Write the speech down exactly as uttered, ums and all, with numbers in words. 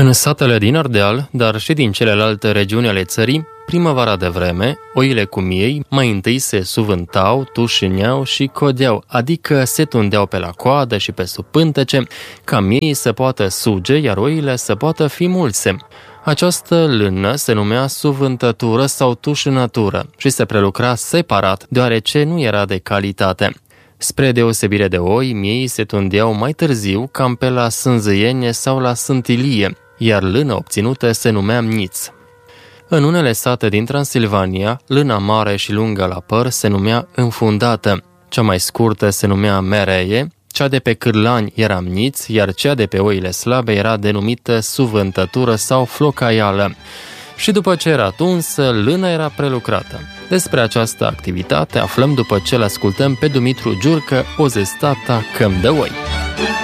În satele din Ardeal, dar și din celelalte regiuni ale țării, primăvara de vreme, oile cu miei mai întâi se suvântau, tușineau și codeau, adică se tundeau pe la coadă și pe sub pântece, ca miei să poată suge, iar oile să poată fi mulse. Această lână se numea suvântătură sau tușinătură și se prelucra separat, deoarece nu era de calitate. Spre deosebire de oi, miei se tundeau mai târziu, cam pe la sânzăienie sau la sântilie, iar lână obținută se numea mniț. În unele sate din Transilvania, lâna mare și lungă la păr se numea înfundată, cea mai scurtă se numea mereie, cea de pe cârlani era mniț, iar cea de pe oile slabe era denumită suvântătură sau flocaială. Și după ce era tunsă, lâna era prelucrată. Despre această activitate aflăm după ce l ascultăm pe Dumitru Giurcă, o zestata Căm de oi.